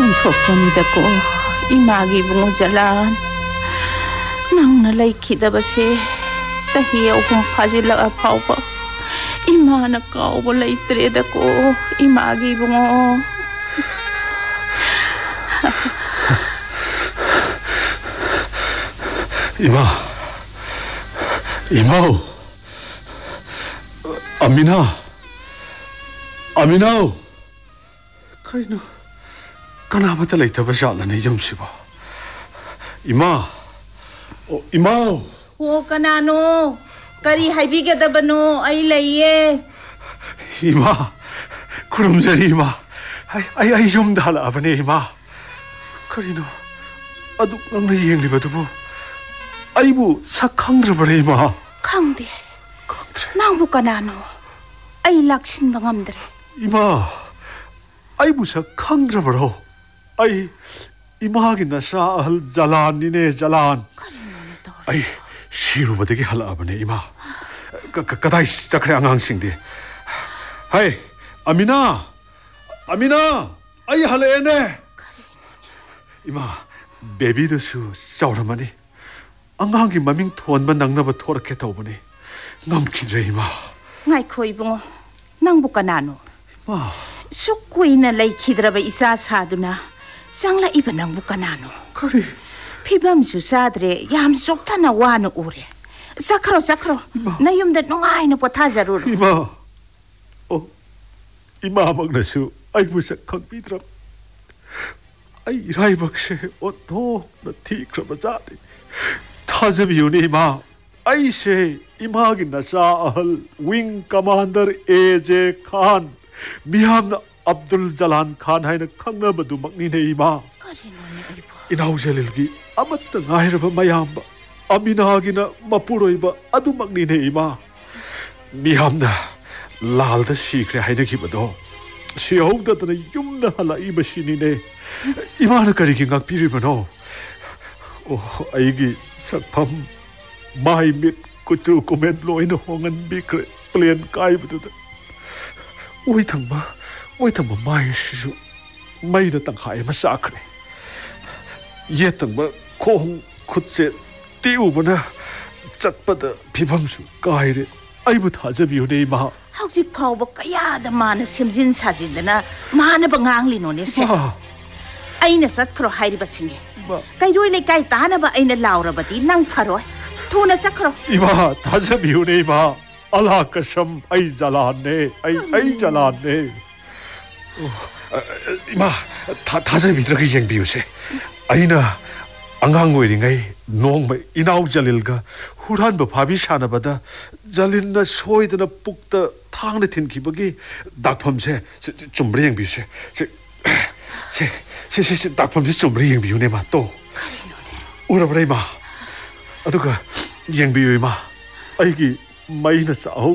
ꯊꯣꯛꯄꯅꯤꯗꯀꯣ ꯏꯃꯥꯒꯤ ꯏꯕꯨꯡꯉꯣ ꯖꯂꯥꯟ ꯅꯪꯅ ꯂꯩꯈꯤꯗꯕꯁꯦ ꯆꯍꯤ 3 ꯐꯥꯖꯤꯜꯂꯛꯑ ꯐꯥꯎꯕ 이마나 까오볼라 있더래다고 이마기 붕어 이마오 아미나오 그래도 까나마다 레이터버시 알라네 좀시봐 이마오 오 까나노 까리 하이비게다바노 아이 레이에 이마 구름자리 이마 아이 좀 달아보네 이마 그래도 아두 낭나 이행리바두부 아이부 사캉드러버네 이마 강대 낭부 까나노 아이 락신 방암드레 이마 아이부 사캉드러버로 아이 이마하기나 사할 잘란이네 잘란 아이 시루바되게 할아버네 이마 까다이 시작해 앙앙싱디 하이 아미나 아이 할래네 이마 베비드수 싸우라마니 앙앙기 마밍 토원만 낭나바 토르케 타오보니 넘기드레 이마 ngaiko ibungo nangbu kanano 마 sukkuina laikhidraba isa saduna sangla iba nangbu kanano 그래 피밤수 사드레 얌 속타나 와는 우레 사크로 나 юм다 농아이나 포타자루로 이마 먹나수 아이부사 컨비드라 아이 라이박세 어토 나 티크라바자리 타자비우니 이마 아이세 이마기나 사할 윙 커맨더 에제 칸 미함나 압둘 잘란 칸 하이나 칸나바두 막니네 이마 이나우젤일기 아마tta ngairaba mayamba aminagina mapuroiba adumaknine ima mihamna lalda sikre hainakibado siyaudadana yumda halai basinine imana karigi ngakpiribano aigi sakpham mai mit kutu comment loina hongan bikre plan kaibuda oithangba mai sisu mai da tangkhai ma sakre 예등바 콩 굿세 띄우거나 짝바다 비범수 가이레 아이부 타자비오네 이마 hꯧ직 파우바 까야다 마나 셈진 사진드나 마나 방앙리노네세 아이나 삿크로 하이리바시니 까이로이레 까이 따나바 아이나 라우라바디 낭 파로이 토나 삿크로 이마 타자비오네 이마 알라카샴 아이 잘라네 아이 잘라네 이마 타자비드라가 영비우세 아이나 앙항고이링아이 농마 이나우 잘릴가 후란바 바비 샤나바다 잘린나 소이드나 북다 탕네 틴기버기 닥펌세 좀브리행 비세 세 닥펌세 좀브리행 비우네 마또 우라브레마 아두가 영 비우마 아이기 마이나 싸우